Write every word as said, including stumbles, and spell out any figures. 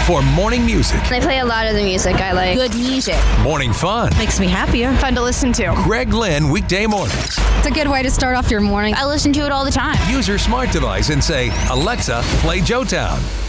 for morning music, They play a lot of the music I like. Good music. morning fun. Makes me happier. Fun to listen to. Greg Lynn, weekday mornings. It's a good way to start off your morning. I listen to it all the time. Use your smart device and say, Alexa, play Joe Town.